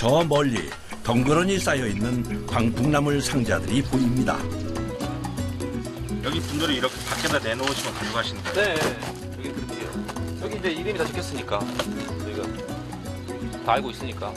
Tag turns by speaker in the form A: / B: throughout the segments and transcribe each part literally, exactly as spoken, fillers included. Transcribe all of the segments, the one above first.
A: 저 멀리 덩그러니 쌓여있는 방풍나물 상자들이 보입니다.
B: 여기 분들이 이렇게 밖에다 내놓으시면 가져가시는 거예요?
C: 네, 여기 그렇게 해요. 여기 이제 이름이 다 적혔으니까 저희가 다 알고 있으니까.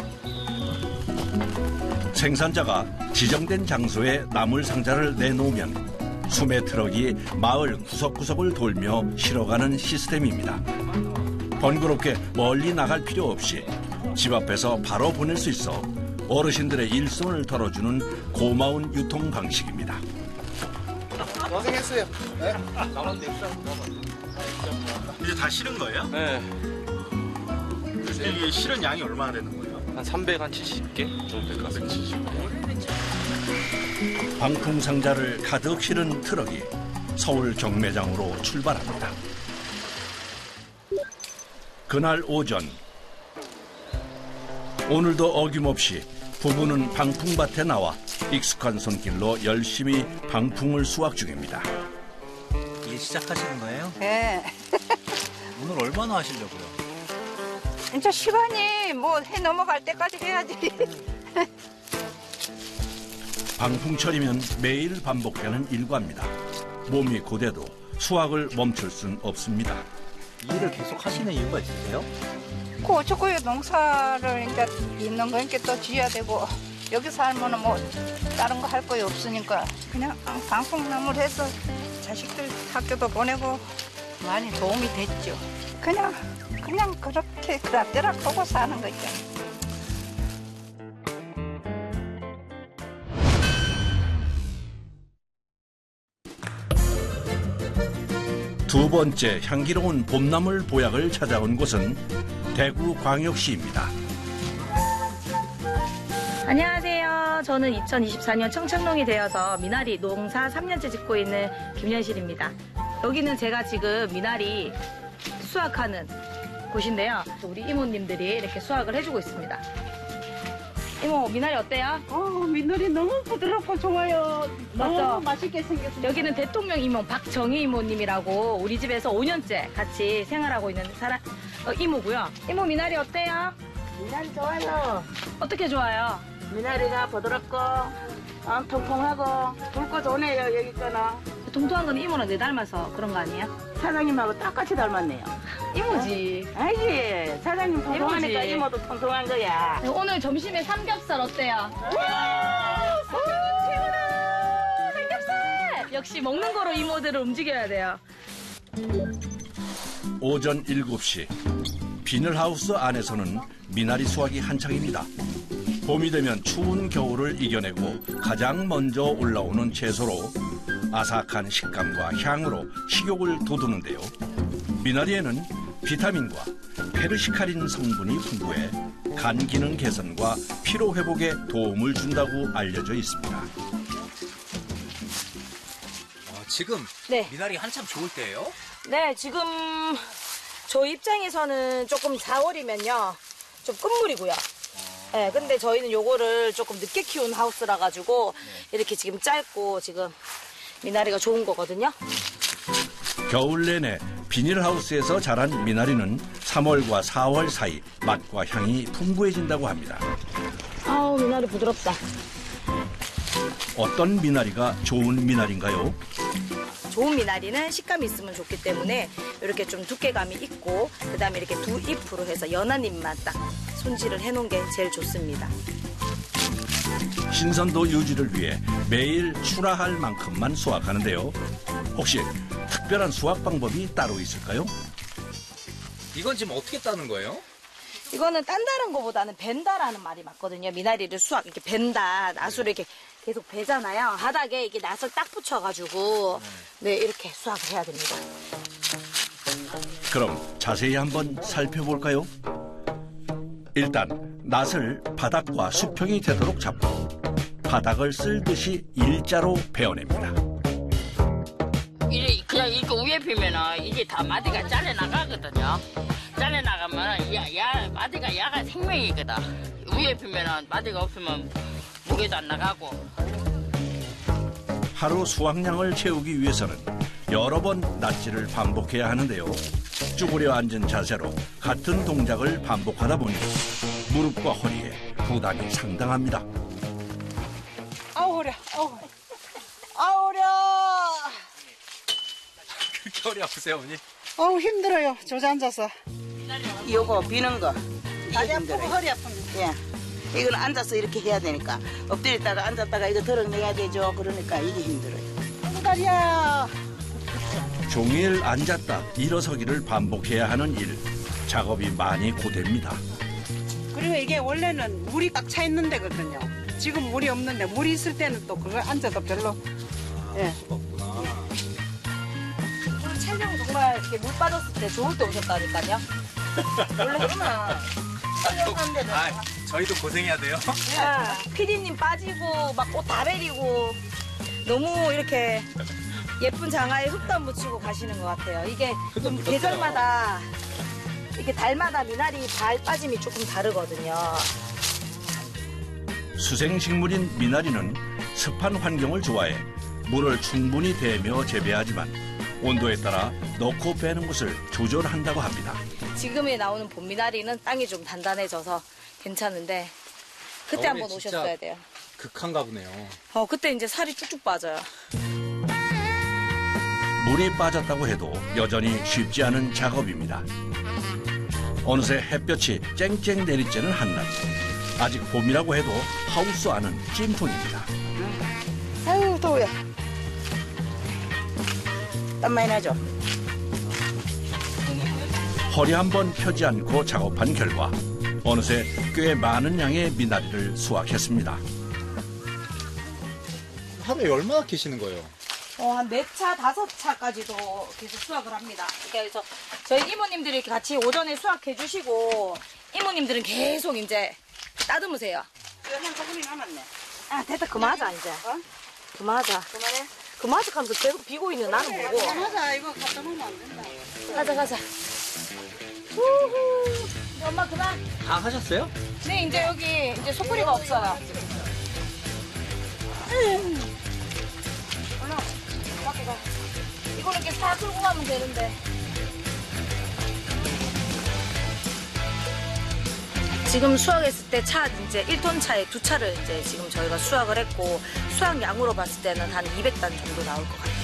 A: 생산자가 지정된 장소에 나물 상자를 내놓으면 수매 트럭이 마을 구석구석을 돌며 실어가는 시스템입니다. 번거롭게 멀리 나갈 필요 없이 집 앞에서 바로 보낼 수 있어 어르신들의 일손을 덜어주는 고마운 유통 방식입니다.
D: 고생했어요. 네.
B: 이제 다 실은 거예요?
C: 네.
B: 이게 실은 양이 얼마나 되는 거예요?
C: 한 삼백칠십 개 정도 될 것 같습니다.
A: 방풍 상자를 가득 실은 트럭이 서울 경매장으로 출발합니다. 그날 오전 오늘도 어김없이 부부는 방풍밭에 나와 익숙한 손길로 열심히 방풍을 수확 중입니다.
E: 일 시작하시는 거예요?
F: 네.
E: 오늘 얼마나 하시려고요?
F: 이제 시간이 뭐 해 넘어갈 때까지 해야지.
A: 방풍철이면 매일 반복되는 일과입니다. 몸이 고돼도 수확을 멈출 순 없습니다.
E: 일을 계속 하시는 이유가 있으세요?
F: 그 어쩌고 농사를 이제 있는 거니까 또 지어야 되고 여기 살면은 뭐 다른 거 할 거이 없으니까 그냥 방풍나물 해서 자식들 학교도 보내고 많이 도움이 됐죠. 그냥 그냥 그렇게 그락저락 하고 사는 거죠.
A: 두 번째 향기로운 봄나물 보약을 찾아온 곳은 대구광역시입니다.
G: 안녕하세요. 저는 이천이십사 년 청창농이 되어서 미나리 농사 삼 년째 짓고 있는 김연실입니다. 여기는 제가 지금 미나리 수확하는 곳인데요. 우리 이모님들이 이렇게 수확을 해주고 있습니다. 이모, 미나리 어때요?
H: 어, 미나리 너무 부드럽고 좋아요.
G: 맞죠?
H: 너무 맛있게 생겼습니다.
G: 여기는 대통령 이모 박정희 이모님이라고 우리 집에서 오 년째 같이 생활하고 있는 사람, 어, 이모고요. 이모, 미나리 어때요?
H: 미나리 좋아요.
G: 어떻게 좋아요?
H: 미나리가 부드럽고 어, 통통하고 굵고 좋네요. 여기 거는.
G: 통통한 건 이모랑 내 닮아서 그런 거 아니에요?
H: 사장님하고 똑같이 닮았네요.
G: 이모지.
H: 알지? 사장님 통통하니까
G: 이모지.
H: 이모도 통통한 거야.
G: 오늘 점심에 삼겹살 어때요? 최고다! 삼겹살! 역시 먹는 거로 이모들을 움직여야 돼요.
A: 오전 일곱 시 비닐하우스 안에서는 미나리 수확이 한창입니다. 봄이 되면 추운 겨울을 이겨내고 가장 먼저 올라오는 채소로 아삭한 식감과 향으로 식욕을 돋우는데요. 미나리에는 비타민과 페르시카린 성분이 풍부해 간 기능 개선과 피로 회복에 도움을 준다고 알려져 있습니다.
E: 어, 지금
G: 네.
E: 미나리 한참 좋을 때예요?
G: 네, 지금 저희 입장에서는 조금 사월이면요. 좀 끝물이고요. 네, 근데 저희는 요거를 조금 늦게 키운 하우스라 가지고 이렇게 지금 짧고 지금 미나리가 좋은 거거든요.
A: 겨울 내내 비닐하우스에서 자란 미나리는 삼월과 사월 사이 맛과 향이 풍부해진다고 합니다.
G: 아우, 미나리 부드럽다.
A: 어떤 미나리가 좋은 미나리인가요?
G: 좋은 미나리는 식감이 있으면 좋기 때문에 이렇게 좀 두께감이 있고 그다음에 이렇게 두 잎으로 해서 연한 잎만 딱 손질을 해놓은 게 제일 좋습니다.
A: 신선도 유지를 위해 매일 출하할 만큼만 수확하는데요. 혹시 특별한 수확 방법이 따로 있을까요?
E: 이건 지금 어떻게 따는 거예요?
G: 이거는 딴다는 거보다는 벤다라는 말이 맞거든요. 미나리를 수확 이렇게 벤다 나수를 이렇게 계속 베잖아요. 바닥에 이렇게 낫을 딱 붙여가지고 네 이렇게 수확을 해야 됩니다.
A: 그럼 자세히 한번 살펴볼까요? 일단 낫을 바닥과 수평이 되도록 잡고 바닥을 쓸듯이 일자로 베어냅니다.
I: 이게 그냥 이거 위에 피면은 이게 다 마디가 잘려 나가거든요. 잘려 나가면 야, 야 마디가 야가 생명이거든. 위에 피면은 마디가 없으면 무게도 안 나가고.
A: 하루 수확량을 채우기 위해서는 여러 번 낫질을 반복해야 하는데요. 쭈그려 앉은 자세로 같은 동작을 반복하다 보니 무릎과 허리에 부담이 상당합니다.
H: 아우 허리 아우 아우 허리
E: 그렇게 허리 아프세요, 어머니?
H: 어우 힘들어요 조자 앉아서 요거 비는 거
F: 다리 아프고 허리 아프면
H: 예. 이건 앉아서 이렇게 해야 되니까 엎드렸다가 앉았다가 이거 덜어내야 되죠. 그러니까 이게 힘들어요. 다리야.
A: 종일 앉았다 일어서기를 반복해야 하는 일. 작업이 많이 고됩니다.
J: 그리고 이게 원래는 물이 딱 차 있는 데거든요. 지금 물이 없는데 물이 있을 때는 또 그걸 앉아도 별로 예.
G: 오늘 촬영 정말 이렇게 물 빠졌을 때 좋을 때 오셨다니까요. 원래 그러면 촬영하는데도
E: 아, 저희도 고생해야 돼요.
G: 피디님 빠지고 막 옷 다 베리고 너무 이렇게 예쁜 장화에 흙도 안 묻히고 가시는 것 같아요. 이게 좀 계절마다 이게 달마다 미나리 발 빠짐이 조금 다르거든요.
A: 수생식물인 미나리는 습한 환경을 좋아해 물을 충분히 대며 재배하지만 온도에 따라 넣고 빼는 것을 조절한다고 합니다.
G: 지금에 나오는 봄미나리는 땅이 좀 단단해져서 괜찮은데 그때 한번 오셨어야 돼요.
E: 극한가 보네요.
G: 어 그때 이제 살이 쭉쭉 빠져요.
A: 물이 빠졌다고 해도 여전히 쉽지 않은 작업입니다. 어느새 햇볕이 쨍쨍 내리쬐는 한낮. 아직 봄이라고 해도 하우스 안은 찜통입니다.
H: 아유 더워요. 땀 많이 나죠?
A: 허리 한번 펴지 않고 작업한 결과 어느새 꽤 많은 양의 미나리를 수확했습니다.
E: 하루에 얼마나 캐시는 거예요?
G: 어, 한 네 차, 다섯 차까지도 계속 수확을 합니다. 그래서 저희 이모님들이 이렇게 같이 오전에 수확해 주시고 이모님들은 계속 이제 따듬으세요.
H: 한 조금이 남았네.
G: 아, 됐다. 그만하자, 이제.
H: 어?
G: 그만하자.
H: 그만해?
G: 그만하자 하면서 계속 비고 있는 나는 보고.
H: 그만하자. 이거 갖다 놓으면 안 된다.
G: 가자, 가자. 우후. 이제 엄마 그만.
E: 다 하셨어요?
G: 네, 이제 여기 이제 소쿠리가 없어요. 음. 얼른, 밖에 가. 이걸 이렇게 다 끌고 가면 되는데. 지금 수확했을 때 차 이제 일 톤 차에 두 차를 이제 지금 저희가 수확을 했고 수확량으로 봤을 때는 한 이백 단 정도 나올 것 같아요.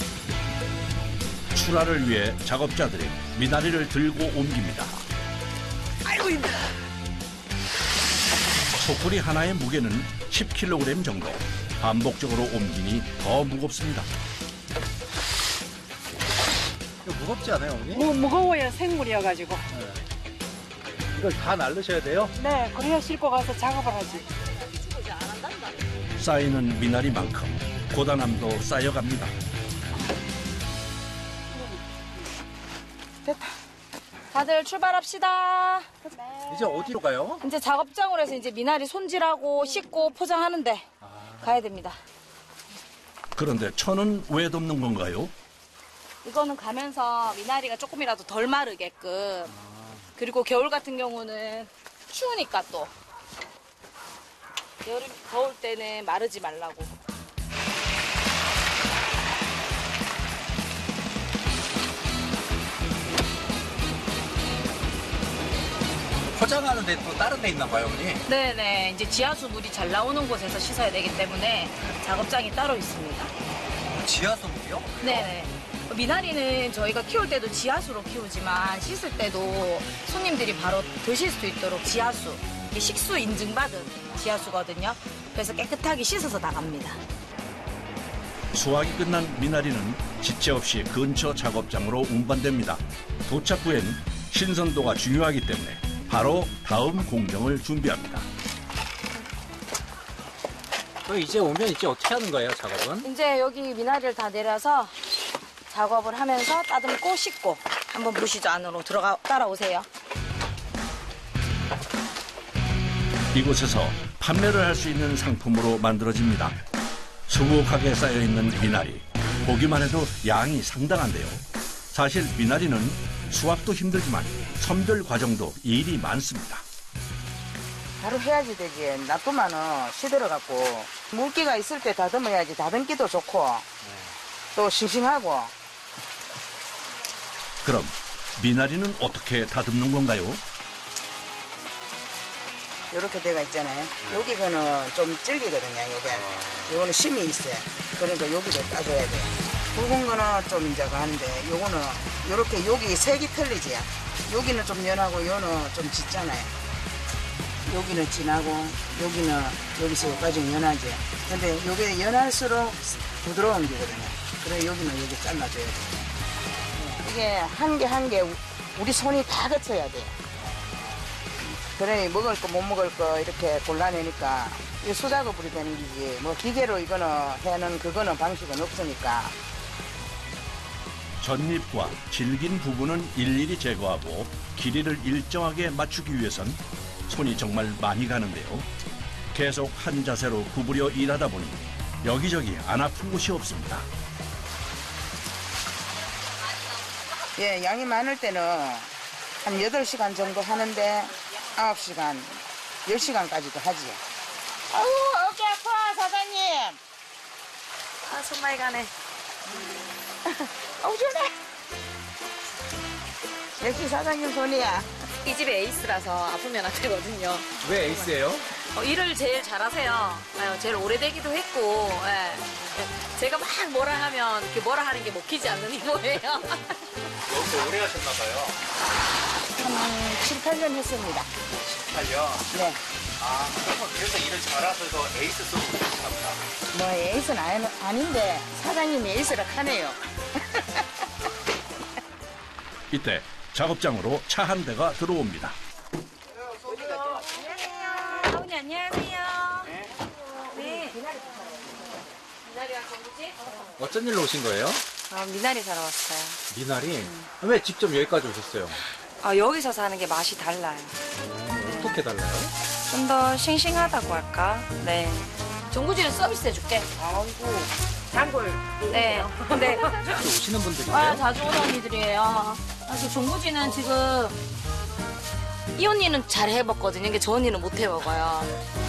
A: 출하를 위해 작업자들이 미나리를 들고 옮깁니다.
G: 아이고 힘들어.
A: 소쿠리 하나의 무게는 십 킬로그램 정도. 반복적으로 옮기니 더 무겁습니다.
E: 이거 무겁지 않아요, 어머니?
J: 무, 무거워요 생물이어가지고.
E: 이걸 다 날르셔야 돼요?
J: 네, 그래야 싣고 가서 작업을 하지.
A: 쌓이는 미나리만큼 고단함도 쌓여갑니다.
G: 됐다. 다들 출발합시다.
E: 이제 어디로 가요?
G: 이제 작업장으로 해서 이제 미나리 손질하고 씻고 포장하는데 가야 됩니다.
A: 그런데 천은 왜 덮는 건가요?
G: 이거는 가면서 미나리가 조금이라도 덜 마르게끔. 그리고 겨울 같은 경우는 추우니까 또 여름 더울 때는 마르지 말라고.
E: 포장하는데 또 다른 데 있나 봐요, 어머니?
G: 네네. 이제 지하수 물이 잘 나오는 곳에서 씻어야 되기 때문에 작업장이 따로 있습니다.
E: 지하수 물이요?
G: 네네. 미나리는 저희가 키울 때도 지하수로 키우지만 씻을 때도 손님들이 바로 드실 수 있도록 지하수, 이게 식수 인증받은 지하수거든요. 그래서 깨끗하게 씻어서 나갑니다.
A: 수확이 끝난 미나리는 지체 없이 근처 작업장으로 운반됩니다. 도착 후엔 신선도가 중요하기 때문에 바로 다음 공정을 준비합니다.
E: 그 이제 오면 이제 어떻게 하는 거예요, 작업은?
G: 이제 여기 미나리를 다 내려서 작업을 하면서 따듬고 씻고 한번 보시죠. 안으로 들어가 따라오세요.
A: 이곳에서 판매를 할 수 있는 상품으로 만들어집니다. 수북하게 쌓여있는 미나리. 보기만 해도 양이 상당한데요. 사실 미나리는 수확도 힘들지만 선별 과정도 일이 많습니다.
H: 바로 해야지 되지. 놔두면은 시들어갖고 물기가 있을 때 다듬어야지. 다듬기도 좋고 또 싱싱하고.
A: 그럼 미나리는 어떻게 다듬는 건가요?
H: 요렇게 돼가 있잖아요. 여기는 좀 질기거든요, 요게. 요거는 심이 있어요. 그러니까 여기를 따줘야 돼요. 굵은 거는 좀 이제 가는데, 요거는 요렇게 여기 색이 틀리지. 여기는 좀 연하고, 요는 좀 짙잖아요. 여기는 진하고, 여기는 여기서까지 연하지. 근데 요게 연할수록 부드러운 게거든요. 그래서 여기는 여기 잘라줘야 돼요. 이게 한 개 한 개 우리 손이 다 거쳐야 돼요. 그래 먹을 거 못 먹을 거 이렇게 골라내니까 이 수작업으로 되는 거지. 뭐 기계로 이거는 해는 그거는 방식은 없으니까.
A: 전잎과 질긴 부분은 일일이 제거하고 길이를 일정하게 맞추기 위해선 손이 정말 많이 가는데요. 계속 한 자세로 구부려 일하다 보니 여기저기 안 아픈 곳이 없습니다.
H: 예, 양이 많을 때는 한 여덟 시간 정도 하는데 아홉 시간, 열 시간까지도 하지. 아우, 어깨 아파, 사장님.
G: 아, 손 많이 가네.
H: 아우, 좋네. 역시 사장님 손이야.
G: 이 집이 에이스라서 아프면 안 되거든요.
E: 왜 에이스예요?
G: 어, 일을 제일 잘하세요. 예, 제일 오래되기도 했고, 예. 제가 막 뭐라 하면 이렇게 뭐라 하는 게 먹히지 않는 이거예요.
B: 여기서 오래 하셨나봐요.
H: 한 칠, 팔 년 했습니다.
B: 칠, 팔 년?
H: 네.
B: 아, 그래서 일을 잘하셔서 에이스 쓰고 그러시나 보다.
H: 뭐 에이스는 아니, 아닌데 사장님이 에이스를 하네요.
A: 이때 작업장으로 차 한 대가 들어옵니다.
G: 안녕하세요. 아버님 안녕하세요. 네. 미나리랑 전구지?
E: 어쩐 일로 오신 거예요?
K: 아, 미나리 사러 왔어요.
E: 미나리? 왜 직접 여기까지 오셨어요?
K: 아, 여기서 사는 게 맛이 달라요.
E: 어떻게 달라요?
K: 좀 더 싱싱하다고 할까? 네.
G: 전구지는 서비스 해줄게.
K: 아이고, 단골.
G: 네. 근데
E: 자주 오시는 분들이세요?
G: 아, 자주 오는 언니들이에요. 사실 전구지는 지금 이 언니는 잘 해먹거든요. 이게 저 언니는 못 해먹어요.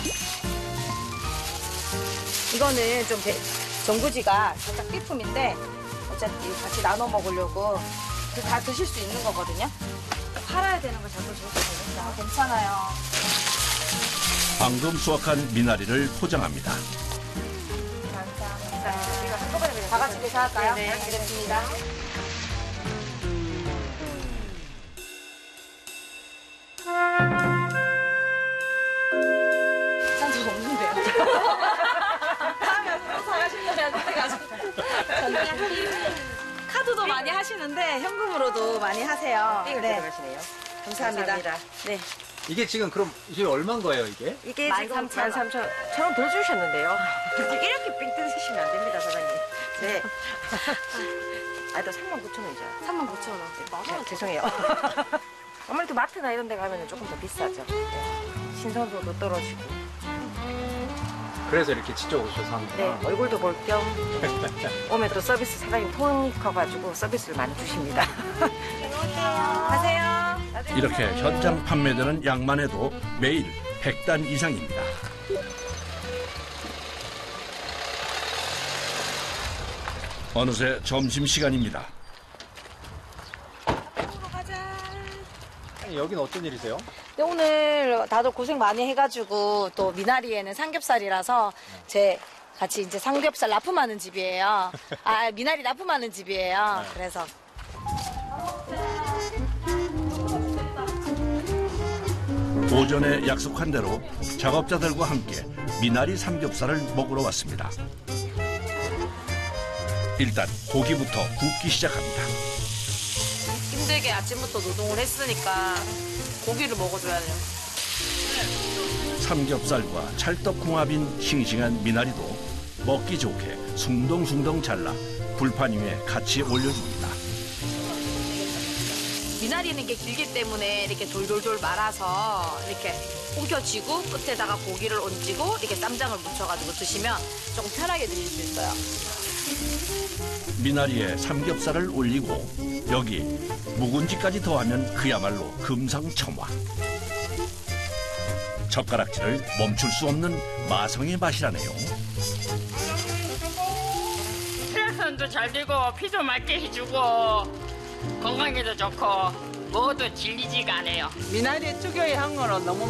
G: 이거는 좀 배, 전구지가 살짝 삐품인데 어차피 같이 나눠 먹으려고 다 드실 수 있는 거거든요. 팔아야 되는 걸 자꾸 저렇게 되겠다. 아, 괜찮아요.
A: 방금 수확한 미나리를 포장합니다.
G: 감사합니다. 이거 한꺼번에 그냥 다 같이 계산할까요? 네, 알겠습니다. 짠저 없는데요? 다음에 또 사가시려면 그때 가서 카드도 많이 하시는데 현금으로도 많이 하세요.
K: 네. 들어가시네요.
G: 감사합니다.
K: 감사합니다.
G: 네.
E: 이게 지금 그럼 이게 얼마인 거예요, 이게?
K: 이게
G: 만
K: 지금
G: 삼천 원.
K: 만 삼천 원. 천원 더 주셨는데요. 이렇게 삥 뜯으시면 안 됩니다, 사장님. 네. 아, 또 삼만 구천 원이죠.
G: 삼만 구천 원.
K: 네, 죄송해요. 아무래도 마트나 이런 데 가면 조금 더 비싸죠. 네. 신선도도 떨어지고.
E: 그래서 이렇게 직접 오셔서 하는
K: 네,
E: 거예요?
K: 얼굴도 볼 겸 오면 또 서비스 사장님 통이 커가지고 서비스를 많이 주십니다.
G: 가세요.
A: 이렇게 현장 판매되는 양만 해도 매일 백 단 이상입니다. 어느새 점심시간입니다.
E: 아니, 여기는 어떤 일이세요?
G: 네, 오늘 다들 고생 많이 해가지고 또 미나리에는 삼겹살이라서 제 같이 이제 삼겹살 납품하는 집이에요. 아, 미나리 납품하는 집이에요. 그래서.
A: 오전에 약속한 대로 작업자들과 함께 미나리 삼겹살을 먹으러 왔습니다. 일단 고기부터 굽기 시작합니다.
G: 힘들게 아침부터 노동을 했으니까 고기를 먹어줘야죠.
A: 삼겹살과 찰떡궁합인 싱싱한 미나리도 먹기 좋게 숭덩숭덩 잘라 불판 위에 같이 올려줍니다.
G: 미나리는 게 길기 때문에 이렇게 돌돌돌 말아서 이렇게 움켜쥐고 끝에다가 고기를 얹고 이렇게 쌈장을 묻혀가지고 드시면 조금 편하게 드실 수 있어요.
A: 미나리에 삼겹살을 올리고 여기 묵은지까지 더하면 그야말로 금상첨화. 젓가락질을 멈출 수 없는 마성의 맛이라네요.
I: 혈액순도 잘 되고 피도 맑게 해주고 건강에도 좋고 뭐도 질리지가 않아요.
J: 미나리 특유의 향으로 너무